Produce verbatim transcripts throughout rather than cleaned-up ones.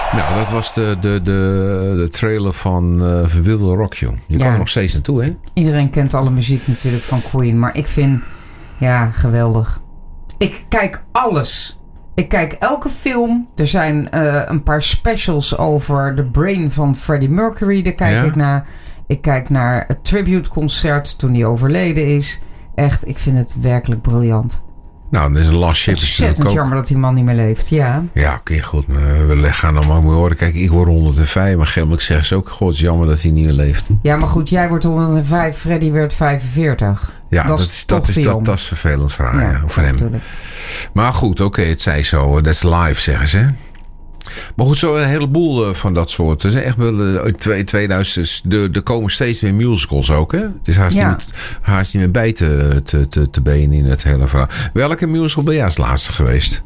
Nou, dat was de, de, de, de trailer van uh, We Will Rock You. Je ja. kan er nog steeds naartoe, hè? Iedereen kent alle muziek natuurlijk van Queen. Maar ik vind, ja, geweldig. Ik kijk alles. Ik kijk elke film. Er zijn uh, een paar specials over The Brain van Freddie Mercury. Daar kijk ja? ik naar. Ik kijk naar het tributeconcert toen hij overleden is. Echt, ik vind het werkelijk briljant. Nou, dat is een last ship. Ontzettend jammer dat die man niet meer leeft, ja. Ja, oké, okay, goed. We gaan dan maar horen. Kijk, ik word honderdvijf, maar gemmelijk zeggen ze ook... God, het is jammer dat hij niet meer leeft. Ja, maar goed, jij wordt honderdvijf, Freddy werd vijfenveertig. Ja, dat, dat is, dat, is, dat, dat is vervelend verhaal, ja, ja, voor hem. Natuurlijk. Maar goed, oké, okay, het zij zo. That's live, zeggen ze. Maar goed, zo een heleboel van dat soort. Er zijn echt wel tweeduizend. Er, er komen steeds meer musicals ook, hè? Het is haast, ja. niet, haast niet meer bij te, te, te, te benen in het hele verhaal. Welke musical ben jij als laatste geweest?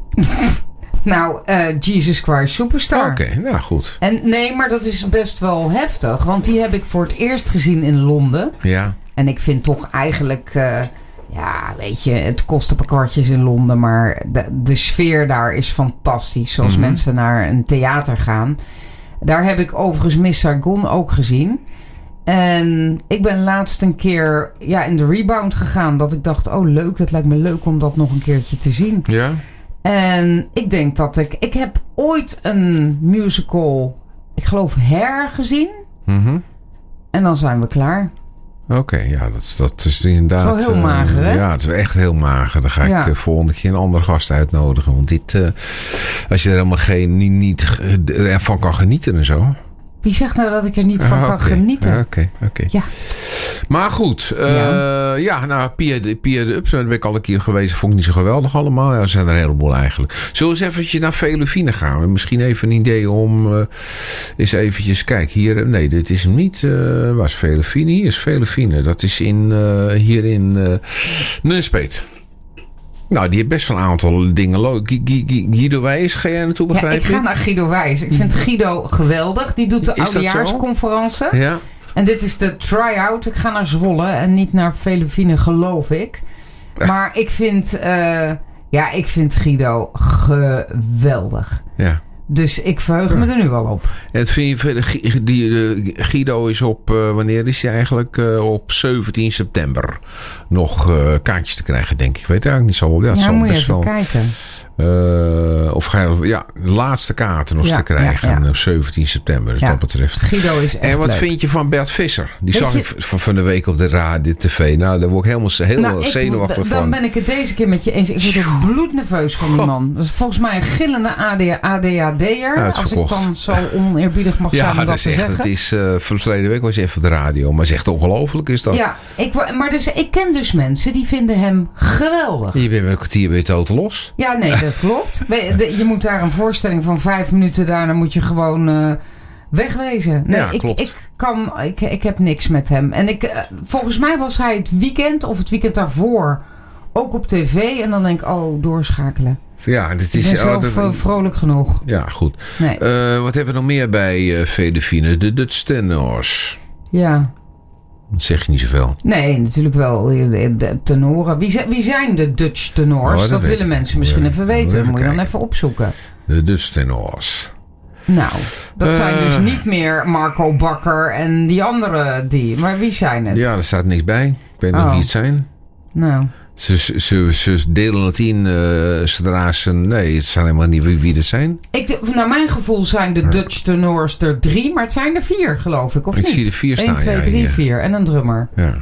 Nou, uh, Jesus Christ Superstar. Oké, okay, nou goed. En nee, maar dat is best wel heftig. Want die heb ik voor het eerst gezien in Londen. Ja. En ik vind toch eigenlijk... Uh, Ja, weet je, het kost een paar kwartjes in Londen, maar de, de sfeer daar is fantastisch. Zoals mm-hmm. mensen naar een theater gaan. Daar heb ik overigens Miss Saigon ook gezien. En ik ben laatst een keer ja, in de rebound gegaan. Dat ik dacht, oh leuk, dat lijkt me leuk om dat nog een keertje te zien. Ja. En ik denk dat ik... Ik heb ooit een musical, ik geloof Hair gezien. Mm-hmm. En dan zijn we klaar. Oké, okay, ja, dat, dat is inderdaad... Het is wel heel mager, uh, hè? Ja, het is echt heel mager. Dan ga ik ja. uh, volgende keer een andere gast uitnodigen. Want dit, uh, als je er helemaal geen, niet, niet uh, van kan genieten en zo... Wie zegt nou dat ik er niet van ah, kan okay. genieten? Oké, okay, oké. Okay. Ja. Maar goed, uh, ja. ja, nou, Pia de, Pia de Ups, daar ben ik al een keer geweest. Vond ik niet zo geweldig allemaal. Ja, er zijn er een heleboel eigenlijk. Zullen we eens eventjes naar Veluvine gaan? Misschien even een idee om uh, eens eventjes... Kijk, hier... Nee, dit is hem niet. Uh, waar is Veluvine? Hier is Veluvine. Dat is in, uh, hier in uh, Nunspeet. Nou, die heeft best wel een aantal dingen leuk. Guido Wijs, ga jij naartoe begrijpen? Ja, ik ga naar Guido Wijs. Ik vind Guido geweldig. Die doet de oudejaarsconferentie. Ja. En dit is de try-out. Ik ga naar Zwolle en niet naar Veluvine, geloof ik. Maar ik vind, uh, ja, ik vind Guido geweldig. Ja. Dus ik verheug me er nu al op. En vind je, die, die, Guido is op, uh, wanneer is hij eigenlijk? Uh, op zeventien september nog uh, kaartjes te krijgen, denk ik. Ik weet eigenlijk niet zo. Ja, het ja zal moet je best even wel, kijken. Uh, of ga je, ja, de laatste kaarten nog ja, te krijgen ja, ja. op zeventien september. Dus ja. dat betreft. Guido is echt En wat leuk. vind je van Bert Visser? Die weet zag je, ik van, van de week op de radio, tv. Nou, daar word ik helemaal heel nou, zenuwachtig ik, van. Dan ben ik het deze keer met je eens. Ik word ook bloednerveus van die man. Dat is volgens mij een gillende A D H D'er. Als ik dan zo oneerbiedig mag ja, zijn om dat te echt, zeggen. Het is, uh, verleden week was je even op de radio. Maar echt ongelooflijk is dat. Ja, ik, maar dus, ik ken dus mensen die vinden hem geweldig. Je bent met een kwartier weer totaal los. Ja, nee, dat klopt. De, je moet daar een voorstelling van vijf minuten daarna moet je gewoon uh, wegwezen. Nee, ja, ik, klopt. Ik, kan, ik, ik heb niks met hem. En ik, uh, volgens mij was hij het weekend of het weekend daarvoor ook op tv. En dan denk ik, oh, doorschakelen. Ja, dit is ik ben zelf oh, dat, vrolijk genoeg. Ja, goed. Nee. Uh, wat hebben we nog meer bij uh, Veluvine? De Dutch tenors. Ja. Dat zeg je niet zoveel. Nee, natuurlijk wel. De, de tenoren. Wie zijn, wie zijn de Dutch tenors? Oh, dat, dat willen mensen misschien ja, even weten. Dat moet je dan even opzoeken. De Dutch tenors. Nou, dat uh, zijn dus niet meer Marco Bakker en die andere die. Maar wie zijn het? Ja, er staat niks bij. Ik weet nog oh. wie het zijn. Nou. Ze, ze, ze delen het in uh, zodra ze... Nee, het zijn helemaal niet wie, wie het zijn. Ik, naar mijn gevoel zijn de ja. Dutch tenors er drie, maar het zijn er vier, geloof ik. Of ik niet? zie er vier staan. één, twee, ja, drie, ja. vier. En een drummer. Ja.